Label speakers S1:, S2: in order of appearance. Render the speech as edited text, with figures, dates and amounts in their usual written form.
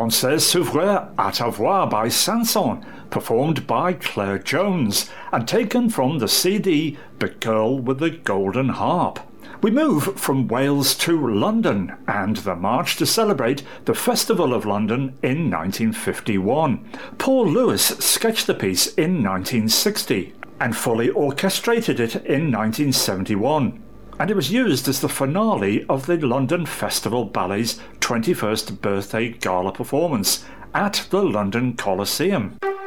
S1: Française s'ouvrait à ta voix by Sanson, performed by Claire Jones, and taken from the CD The Girl with the Golden Harp. We move from Wales to London and the march to celebrate the Festival of London in 1951. Paul Lewis sketched the piece in 1960 and fully orchestrated it in 1971. And it was used as the finale of the London Festival Ballet's 21st birthday gala performance at the London Coliseum.